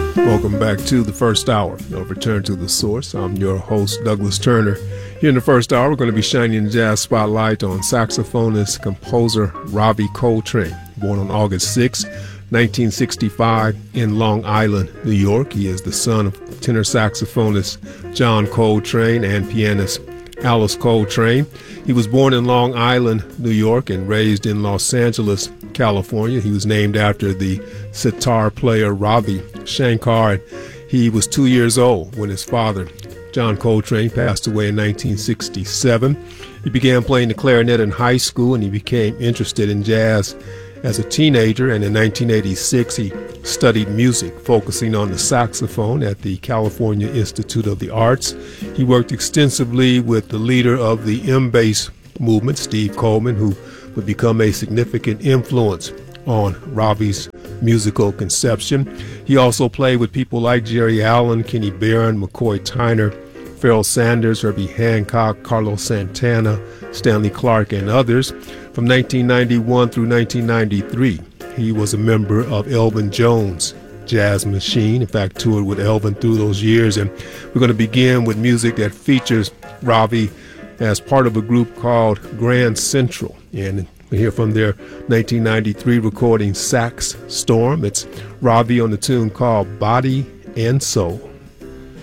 Welcome back to the first hour of Return to the Source. I'm your host, Douglas Turner. Here in the first hour, we're going to be shining the jazz spotlight on saxophonist, composer Ravi Coltrane, born on August 6, 1965 in Long Island, New York. He is the son of tenor saxophonist John Coltrane and pianist Alice Coltrane. He was born in Long Island, New York, and raised in Los Angeles, California. He was named after the sitar player Ravi Shankar. He was 2 years old when his father, John Coltrane, passed away in 1967. He began playing the clarinet in high school, and he became interested in jazz as a teenager, and in 1986 he studied music, focusing on the saxophone at the California Institute of the Arts. He worked extensively with the leader of the M-Bass movement, Steve Coleman, who would become a significant influence on Ravi's musical conception. He also played with people like Jerry Allen, Kenny Barron, McCoy Tyner, Pharoah Sanders, Herbie Hancock, Carlos Santana, Stanley Clarke, and others. From 1991 through 1993, he was a member of Elvin Jones' Jazz Machine. In fact, toured with Elvin through those years. And we're going to begin with music that features Ravi as part of a group called Grand Central. And we hear from their 1993 recording Sax Storm. It's Ravi on the tune called Body and Soul.